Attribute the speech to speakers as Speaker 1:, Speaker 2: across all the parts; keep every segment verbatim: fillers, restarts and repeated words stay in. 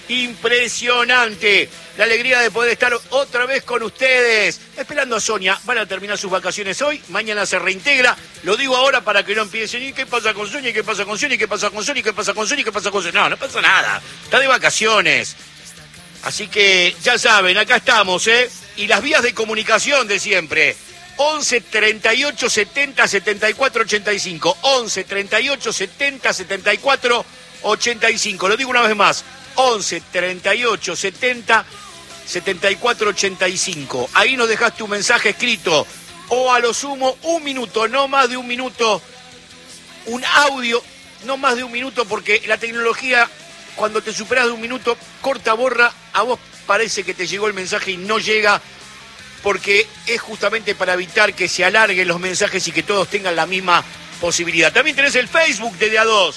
Speaker 1: impresionante. La alegría de poder estar otra vez con ustedes. Esperando a Sonia. Van a terminar sus vacaciones hoy. Mañana se reintegra. Lo digo ahora para que no empiecen. ¿Y qué pasa con Sonia? ¿Y qué pasa con Sonia? ¿Y qué pasa con Sonia? ¿Y qué pasa con Sonia? ¿Y qué pasa con Sonia? No, no pasa nada. Está de vacaciones. Así que ya saben, acá estamos, ¿eh? Y las vías de comunicación de siempre. once, treinta y ocho, setenta, setenta y cuatro, ochenta y cinco. once, treinta y ocho, setenta, setenta y cuatro, ochenta y cinco. Lo digo una vez más. once, treinta y ocho, setenta, setenta y cuatro, ochenta y cinco. Ahí nos dejas tu mensaje escrito. O a lo sumo un minuto, no más de un minuto. Un audio, no más de un minuto, porque la tecnología, cuando te superas de un minuto, corta, borra. A vos parece que te llegó el mensaje y no llega, porque es justamente para evitar que se alarguen los mensajes y que todos tengan la misma posibilidad. También tenés el Facebook de D A dos.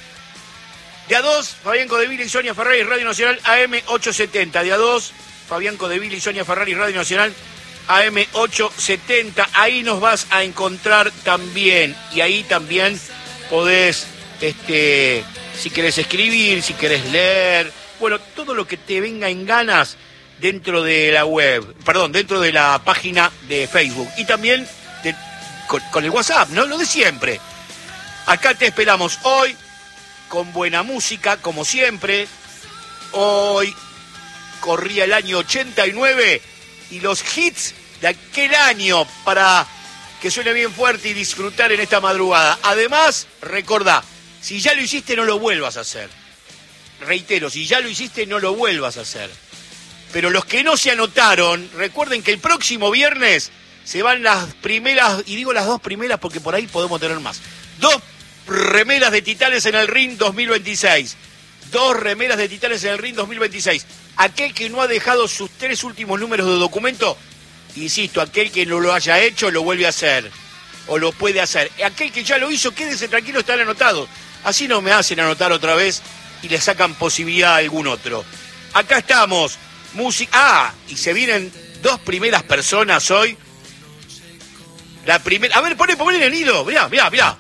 Speaker 1: D A dos, Fabián Codeville y Sonia Ferrari, Radio Nacional A M ochocientos setenta. D A dos, Fabián Codeville y Sonia Ferrari, Radio Nacional A M ochocientos setenta. Ahí nos vas a encontrar también. Y ahí también podés, este, si querés escribir, si querés leer, bueno, todo lo que te venga en ganas dentro de la web, perdón, dentro de la página de Facebook. Y también de, con, con el WhatsApp, ¿no? Lo de siempre. Acá te esperamos hoy con buena música, como siempre. Hoy corría el año ochenta y nueve y los hits de aquel año para que suene bien fuerte y disfrutar en esta madrugada. Además, recordá, si ya lo hiciste, no lo vuelvas a hacer. Reitero, si ya lo hiciste, no lo vuelvas a hacer. Pero los que no se anotaron, recuerden que el próximo viernes se van las primeras, y digo las dos primeras porque por ahí podemos tener más. Dos remeras de Titanes en el Ring dos mil veintiséis. Dos remeras de Titanes en el Ring dos mil veintiséis. Aquel que no ha dejado sus tres últimos números de documento, insisto, aquel que no lo haya hecho, lo vuelve a hacer. O lo puede hacer. Aquel que ya lo hizo, quédese tranquilo, están anotados. Así no me hacen anotar otra vez y le sacan posibilidad a algún otro. Acá estamos. Música. Ah, y se vienen dos primeras personas hoy. La primera. A ver, poné, poné el nido. Mirá, mirá, mirá.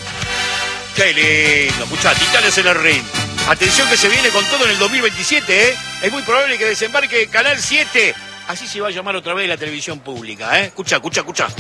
Speaker 1: Qué lindo. Escuchá, Titanes en el Ring. Atención que se viene con todo en el dos mil veintisiete, ¿eh? Es muy probable que desembarque Canal siete. Así se va a llamar otra vez la televisión pública, ¿eh? Escuchá, escuchá, escuchá.